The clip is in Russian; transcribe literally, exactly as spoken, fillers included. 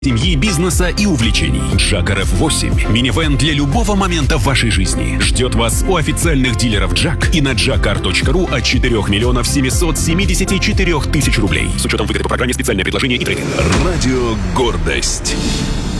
Семьи, бизнеса и увлечений. Джак эр эф восемь. Минивэн для любого момента в вашей жизни. Ждет вас у официальных дилеров Джак и на джакар точка ру от четырёх миллионов семисот семидесяти четырёх тысяч рублей. С учетом выгоды по программе специальное предложение и трейдинг. Радио «Гордость».